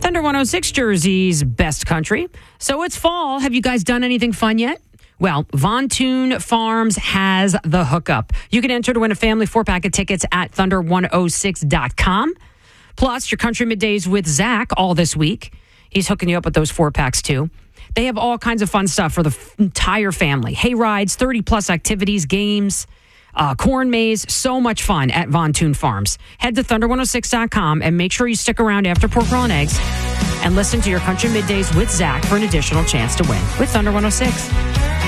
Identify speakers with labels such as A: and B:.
A: Thunder 106 Jersey's best country. So it's fall. Have you guys done anything fun yet? Well, Von Thun Farms has the hookup. You can enter to win a family 4-pack of tickets at thunder106.com. Plus, your country middays with Zach all this week. He's hooking you up with those 4-packs too. They have all kinds of fun stuff for the entire family. Hay rides, 30-plus activities, games, corn maze, so much fun at Von Thun Farms. Head to thunder106.com and make sure you stick around after Pork Roll and Eggs and listen to your country middays with Zach for an additional chance to win with Thunder 106.